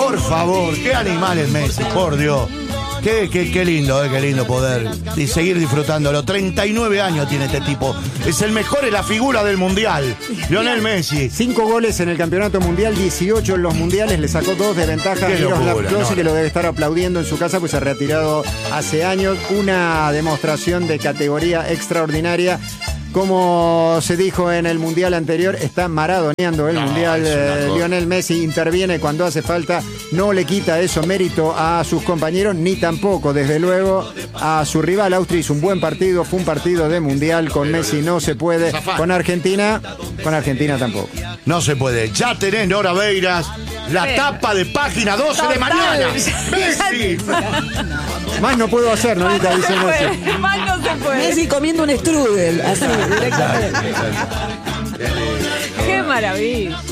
Por favor, qué animales Messi, por Dios. Qué lindo, qué lindo poder y seguir disfrutándolo. 39 años tiene este tipo. Es el mejor, es la figura del mundial. Lionel Messi. 5 goles en el campeonato mundial, 18 en los mundiales, le sacó 2 de ventaja a Miroslav Klose, que lo debe estar aplaudiendo en su casa, pues se ha retirado hace años. Una demostración de categoría extraordinaria. Como se dijo en el mundial anterior, está maradoneando el mundial. Lionel Messi interviene cuando hace falta, no le quita eso mérito a sus compañeros, ni tampoco, desde luego, a su rival. Austria hizo un buen partido, fue un partido de mundial. Con Messi no se puede. Con Argentina tampoco. No se puede. Ya tenés, Nora Beiras, la tapa de página 12 de mañana. Messi. Más no puedo hacer, Norita, dice Messi. Más no se puede. Messi comiendo un strudel, así, directamente. Qué maravilla.